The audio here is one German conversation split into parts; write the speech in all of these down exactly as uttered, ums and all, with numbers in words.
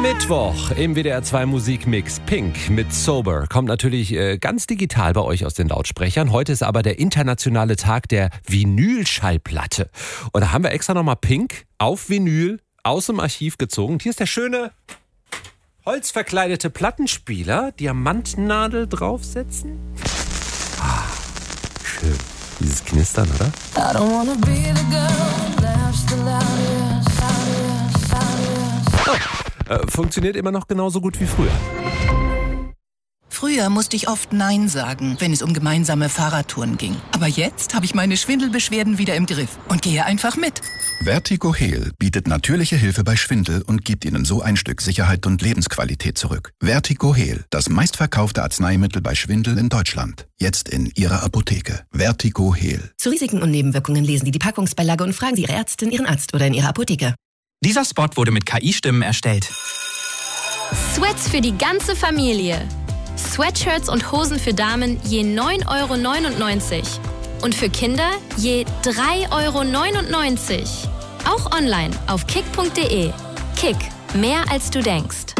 Mittwoch im W D R zwei Musikmix. Pink mit Sober kommt natürlich äh, ganz digital bei euch aus den Lautsprechern. Heute ist aber der internationale Tag der Vinylschallplatte. Und da haben wir extra nochmal Pink auf Vinyl aus dem Archiv gezogen. Und hier ist der schöne holzverkleidete Plattenspieler. Diamantnadel draufsetzen. Ah, schön. Dieses Knistern, oder? I don't wanna be the girl that's the loudest, loudest, loudest. Oh, äh, funktioniert immer noch genauso gut wie früher. Früher musste ich oft Nein sagen, wenn es um gemeinsame Fahrradtouren ging. Aber jetzt habe ich meine Schwindelbeschwerden wieder im Griff und gehe einfach mit. Vertigo Heal bietet natürliche Hilfe bei Schwindel und gibt Ihnen so ein Stück Sicherheit und Lebensqualität zurück. Vertigo Heal, das meistverkaufte Arzneimittel bei Schwindel in Deutschland. Jetzt in Ihrer Apotheke. Vertigo Heal. Zu Risiken und Nebenwirkungen lesen Sie die Packungsbeilage und fragen Sie Ihre Ärztin, Ihren Arzt oder in Ihrer Apotheke. Dieser Spot wurde mit K I-Stimmen erstellt. Sweats für die ganze Familie. Sweatshirts und Hosen für Damen je neun Euro neunundneunzig. Und für Kinder je drei Euro neunundneunzig. Auch online auf kick punkt de. Kick, mehr als du denkst.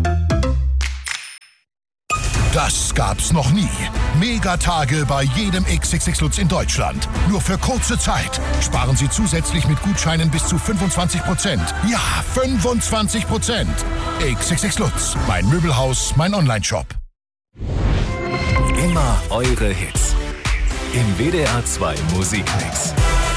Das gab's noch nie. Megatage bei jedem X X X Lutz in Deutschland. Nur für kurze Zeit. Sparen Sie zusätzlich mit Gutscheinen bis zu fünfundzwanzig Prozent. Ja, fünfundzwanzig Prozent. X X X Lutz, mein Möbelhaus, mein Onlineshop. Immer eure Hits. Im W D R zwei Musikmix.